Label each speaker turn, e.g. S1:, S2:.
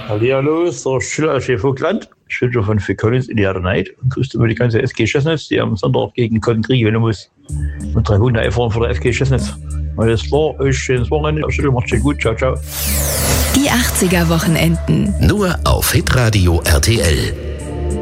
S1: Hallihallo, ist der Schiller aus Vogtland. Ich wünsche von Phil Collins in die Night und grüße über die ganze SG Chestnitz, die am Sonntag gegen Köln kriegen, wenn du musst. Und 3 Hunde einfahren für der FG Chestnitz. Alles klar, euch schönes Wochenende. Macht's gut. Ciao, ciao.
S2: Die 80er Wochenenden.
S3: Nur auf Hitradio RTL.